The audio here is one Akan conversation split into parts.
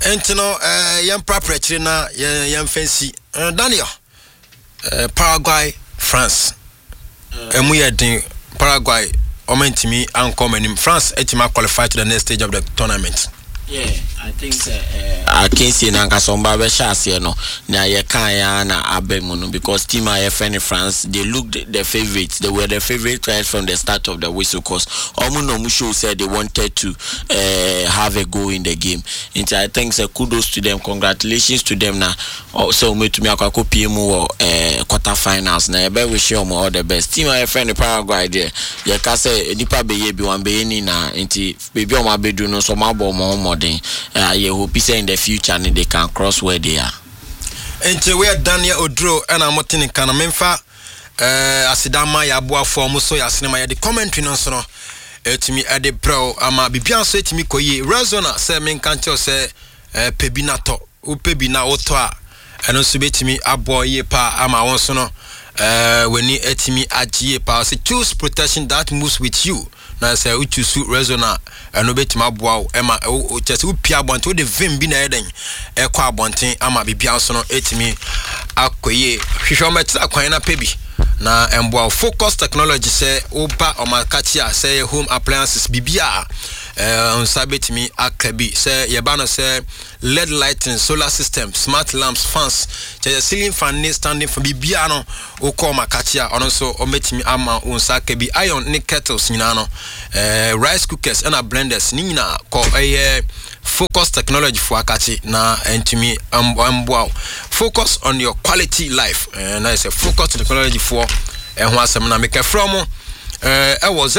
Entino yam property na yam fancy Daniel Paraguay France and we had Paraguay omentimi uncommon in France etima qualify to the next stage of the tournament. Yeah, I think I can see Nankasomba Beshas, no, na Yakaya na Abemuno, because Team IFN in France, they looked the favorites. They were the favorite right from the start of the whistle course. Omuno Musho said they wanted to have a go in the game. And I think kudos to them, congratulations to them now. Also, me to me akako PMO quarterfinals. Na ebe wish you all the best. Team IFN in Paraguay there. Yakase nipa beye bi wan beye ni na inti baby o ma bedu no so ma bo mo you hope in the future and they can cross where they are. And we are Daniel Odro and I'm not in Kanamenfa. Asidama ya boa for muso ya cinema ya the commentary no so to me at the pro ama bibian so to me koyi Rezona say men can't say pebinato u pebina oto a eno so betimi abo ye pa ama won so no when ni etimi agye pa say choose protection that moves with you. Na say we choose Rezona and obetima aboa ema o chese wo pia bonte wo de vim bi na eden e kwa abonten ama bibia so no etimi akoye hwehwometi akwan na pebi na emboa focus technology say oba omakatia say home appliances bibia sabetimi akabi say yebano say LED lighting, solar system, smart lamps, fans, ceiling fan standing for bibia no oko makatia ono so ometimi ama unsa kabi iron ni kettles nyina no rice cookers and blenders ni nyina ko focus technology for akati na entimi amboa focus on your quality life and I say focus technology for ho asem na make from was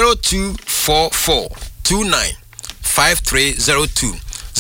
0244295302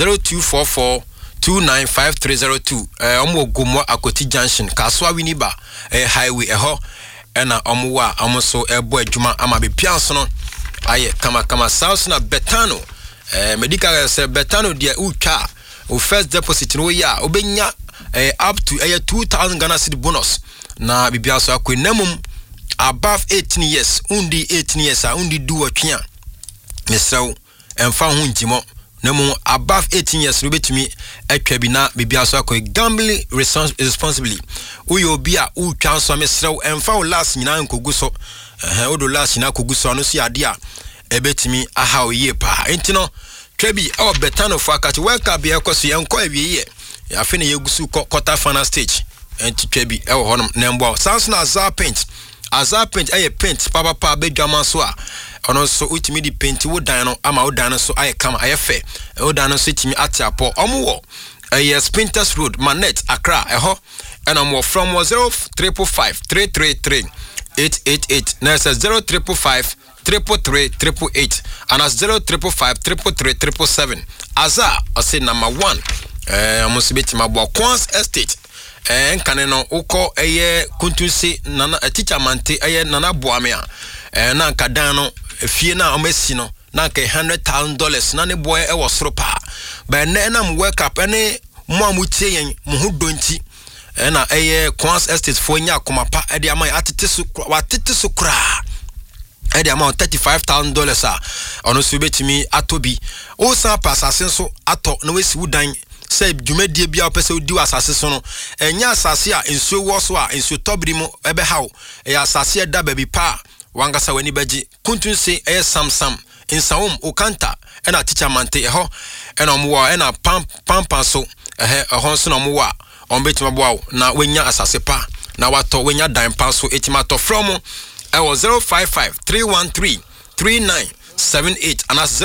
0244295302 omo gomo akoti junction kaswa winiba highway eho ena omo wa omo so ebo adwuma ama be pianso no aye kama south na Betano medical say Betano dia utwa o first deposit no ya obenya up to 2000 Ghana cedi bonus na bibia so akwenamum above 18 years undi 18 years undi do atwa mesraw emfa ho ntimo nemu above 18 years no betumi atwa bi na bibia so akoy gambling responsibly uyo bi a utwa so mesraw emfa o last nyina nkogu so odo last nyina kogu so no si ade a ebetumi aha oye pa entino twebi o Betano for akati welcome bi ekoso yenko awiye afi na yegusu quarter final stage enti twebi e wo honum nembo Samsung Azar paint aye paint papa bedwama so a ono so utimi di paint wo dan no ama wo dan no so aye kama aye fe wo dan no so timi atiapo omo wo Sprinters Road Manet Accra eho ena mo from 0355333888 na 0355333888 and as 0355333777 Azar ase number 1 amusibeti mabo Quans Estate nkane no uko kuntusi nana teacher mante nana boame a na nkadan no fie na omasi no na nka $100,000 na ne boy e wosoro pa ba na m wake up ene mo amutie yen mo ho donti na Quans Estate fo nya komapa e de amai atete so kura e de amount $35,000 a ono so betimi atobi o san pasase so ato na wesi wudan say dwumadie bia opese odi asase so no enya asase a ensuo wo so a ensuo tobiri mu ebe haw asase da baby pa wangasa wani baji kuntun se samsam insawum okanta ena teacher mante eho ena omwo ena pampa so ehon so na omwo ombetima boawo na wenya asase pa na wato wenya dan pa so etimato from was 0553133978 and that's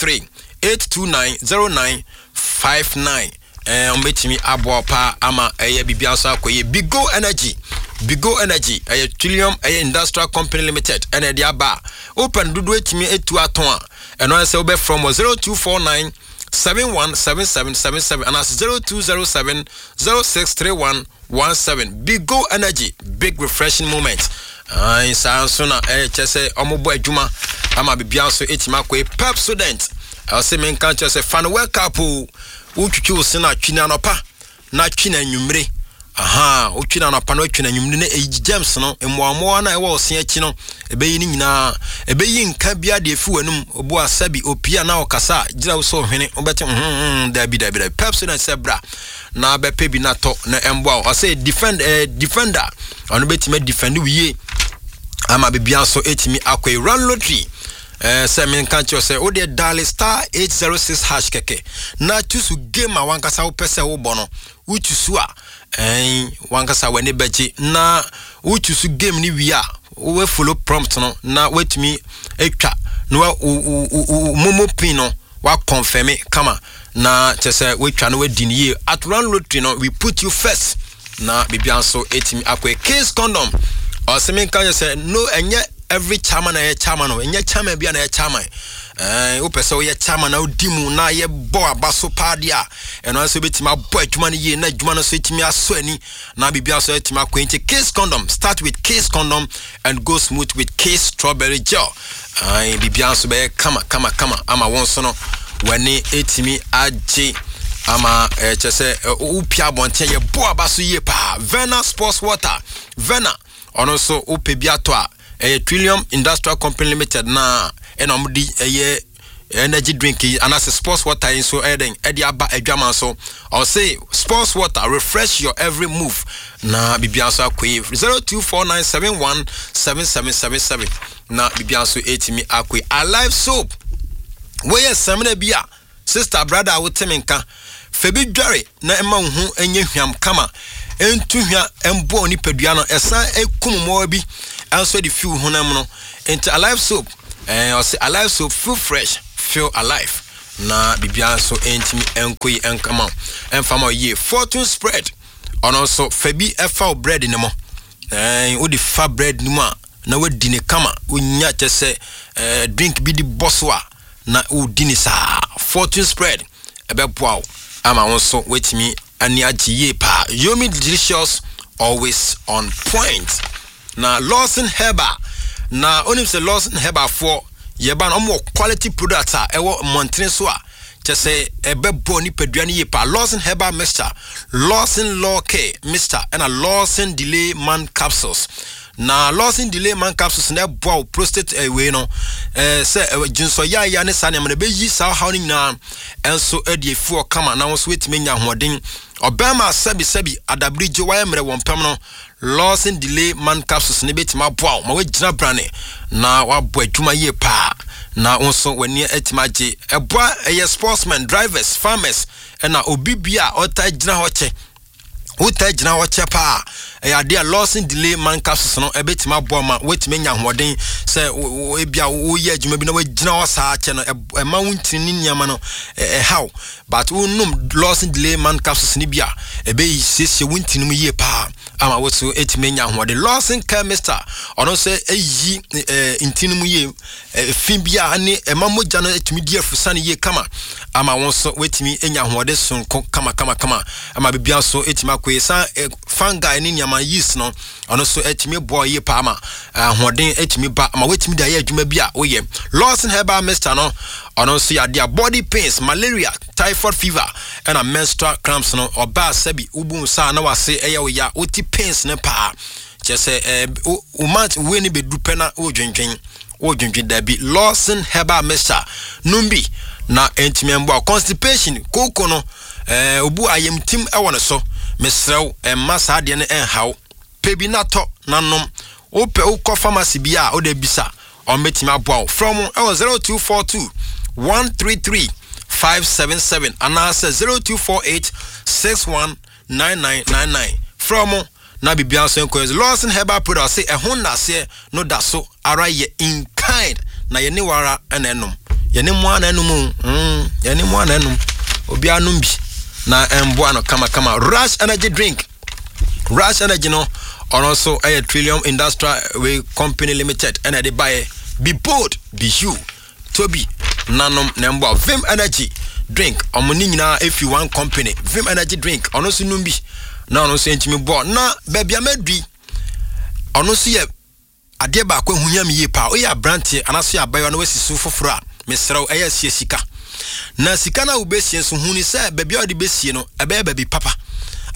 0538290959 ombetimi abo pa ama bibia so akoye Bigo Energy Trillium Industrial Company Limited and the aba open dudu etimi etu aton a eno say obe from 0249717777 and that's 0207063117 Bigo Energy, big refreshing moment. In Sansona chese omobo adwuma ama bibia so etima akoye Pepsodent ase men kan chese fan wake up utwitwi usina twina nopa na twina nwumre aha otwina na pano atwina nwumde na James no emmoamoa na ewo ose achi no ebeyi ni nyina ebeyi nka bia de efi wanum obu asabi opia na okasa gira wo so hwene obete dabi Pepsi na sebra na bepe bi na to na emboa o say defender ono betima defend wiye ama bibia so etimi akwa run lottery say men kan cho say o de dial star 806 hash keke na choose game a wankasa wo pese wo bono wo choose a wankasa wani beji na wo choose game ni wi a we follow prompt no na wetimi etwa no momo pin no wa confirm kama na chese wetwa no wedini at run lottery no we put you first na bibia so etimi akwa case condom or semen kan say no enye every chairman na chairman no enye chairman bia na chairman wo pese wo ye chairman na odimu na ye bo abaso padia eno so betima bo adwuma no ye na adwuma no so etimi aso ani na bibia so etimi akwenche case condom start with case condom and go smooth with case strawberry gel bibia so be kama ama won so no wani etimi age ama chese upia bonte ye bo abaso ye pa Vena Sports Water Vena ono so upebia to a Trillium Industrial Company Limited na enomdi energy drink and as a sports water in so eden aba adwama so or say sports water refresh your every move na bibia so akwe 0249717777 na bibia so etimi akwe Alive soap we semina bia sister brother wotemenka febi dware na ema hu enye hwam kama entuhwa embo ni padua no esan ekum mo bi also the few honam no into Alive soap or say Alive soap feel fresh feel alive na bibia so entimi enkoi enkama enfama ye fortune spread on also febi efa bread ni mo wo di fa bread ni mo na wadi ne kama unya chese drink bi di boswa na udini sa fortune spread ebeboa ama wonso wetimi ani agiye pa yomi delicious always on point na Lawson Herbal na onim se Lawson Herbal for yeba no more quality products a ewo montene so a chese ebebo ni padua ni yepa Lawson Herbal mixture Lawson Law Care mixture and a Lawson Delay Man capsules na Lawson Delay Man capsules na boa prostate we no se jinso ya ne sane me be yi sa how ni na enso edi efu kama na won so wetime nya hoden obema sabi adabrijo wa emre won pam no Lawson Delay Man capsules ne betima boa ma we gina brane na wa bo adwuma ye pa na wonso wani etimaje eboa sportsmen drivers farmers na obibia ota gina hoche uta gina hoche pa ya dia Lawson Delay Man capsules no ebetima boa ma wetime nya hoden se ebia wo ye adwuma bi na we gina wasa ache no ma wuntini nyama no how but unum Lawson Delay Man capsules ni bia ebe yi sese wuntini mu ye pa ama woso etimenya hode Lawson chemist ono se eyi intini mu ye fin bia ani emamogya no etimi di afusane ye kama ama wonso wetimi enya hode sonko kama ama bibia so etima kwesa fungi ni nyama yeast no ono so etimi boy ye pa ama hoden etimi ba ama wetimi da ye adwuma bia oye Lawson Herbal mixture no ono so ya dia body pains malaria typhoid fever and a menstrual cramps no oba sabi ubun sa na wase eya ya oti pains ne pa chese umat we ni be dupena odwendwen da bi Lawson Herbal mixture numbi na entimembo constipation koko no obu ayemtim ewo ne so mesrew masa de ne enhaw pebi na to nanom ope ukọ pharmacy bia o de bisa on betima boa from 0242 133 577 and answer 0248 619999 from na bibia so enko Lawson Herbal product say ehonna se no da so ara ye in kind na ye ne wara enenum ye ne mo anenum ye ne mo anenum obi anum bi na emboa no kama Rush energy drink Rush energy no also a Trillium Industrial Company Limited and they buy be bold be you Toby nanom nembo Vim energy drink omoni nyina if you want company Vim energy drink ono so numbi na ono so entimi bo na baby amedui ono so ye ade ba kwa hunya me ye pa o ya brantie anaso ya bayo na wasisu foforo a mesrew eya sie sika na sika na ubesie so huni se baby odi besie no ebe baby papa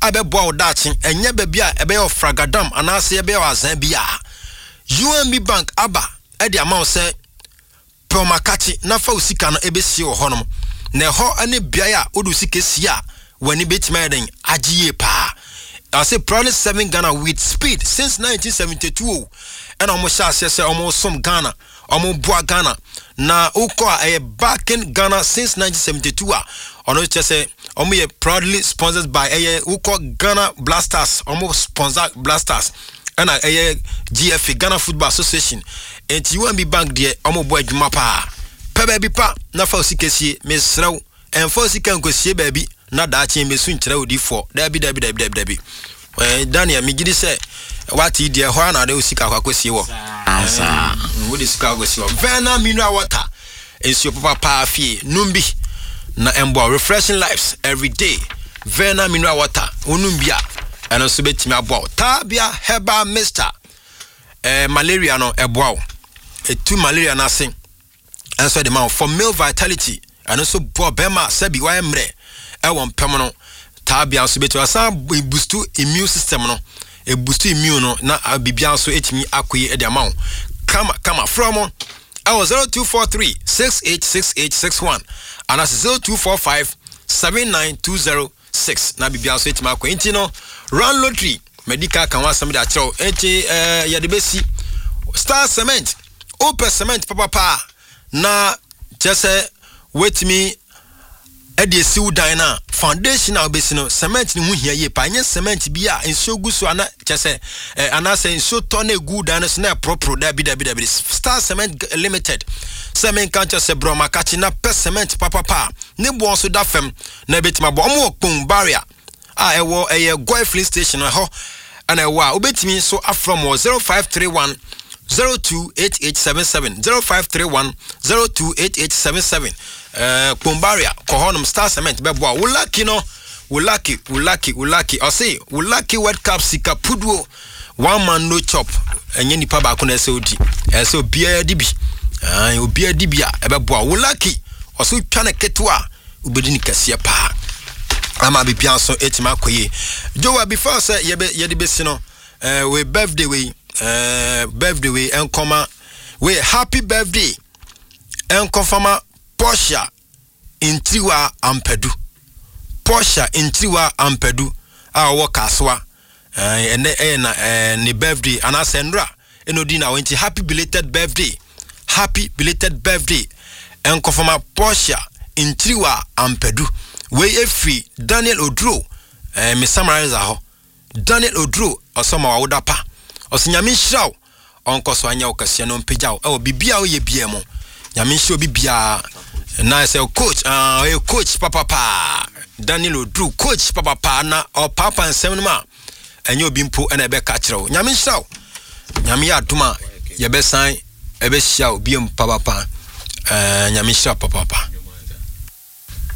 abɛboa wo daakye enye baabi a ebe yo fragadam anase ebe yo azan bia UNB Bank aba e de ama wo se promakati na fa usika no ebesie wo honom na ho ane bia ya odu sika sia wani betima den agiye pa I say probably 7 Ghana with speed since 1972 and almost say almost some Ghana almost boa Ghana na uko a back in Ghana since 1972 ono just say almost proudly sponsored by uko Ghana Blasters almost sponsor Blasters and a GFA Ghana Football Association and UNB Bank there almost boy adwuma pa baby pa na fa osikesie mesrew en fa osika nkosie baby na daache mesu nkyerɛ odi fo dabi Daniel migidi se wati die ho na de osika kwakosie wo asa wo de sika kwakosie wo Vena mineral water ensuo papa pa fie numbi na embo refreshing lives every day Vena mineral water onumbia eno so betimi abo tabia herbal mixture malaria no eboa etu malaria na sen enso de man for male vitality eno so bo bema sabi wa emre ewon pem no tabia so betu asa boost immune system no e boost immune no na bibia so etimi akoyi e de amount kama from 0243 686861 and as 0245 79206 na bibia so etimi akoyi nti no run lottery medical kan wa sam da chew enti ya de besi star cement open cement papa na just wetimi edi siu dan na foundation na obesi no cement ni hu hia ye pa anya cement bi a enso gu so ana chese ana se enso to na gu dan so na proper da bi Star Cement Limited cement kan chese broma kachi na pe cement papa ne bo so da fem na betima bo omo okpon barrier a ewo Goy Filling Station ho ana ewo a obetimi so afrom 0531 028877 0531 028877 Kumbaria kohonum Star Cement bebo ulaki no ulaki I say ulaki World Cup sika pudwo one man no chop enye nipa ba ko na se odi so bia dibi obia dibia ebebo ulaki oso twa na ketua ubedi ni kase pa ama bibia so etima koye jowa before say ye de besi no we birthday we enkoma we happy birthday enkofama Porsche Intriwa Ampedu awo kaswa ni birthday anasendra enodi na wenti happy belated birthday enkofama Porsche Intriwa Ampedu we free Daniel Odro me summarize ho Daniel Odro osoma wa wodapa osinyame hiraw onkoso anya okase no mpegyaw e bibia wo ye biemo nyame hiraw bibia na say coach papa Daniel Odru coach papa na o papa nsem no ma enye obi mpo na ebe ka kirew nyame hiraw nyame ya aduma ye besan ebe hia obi papa nyame hiraw papa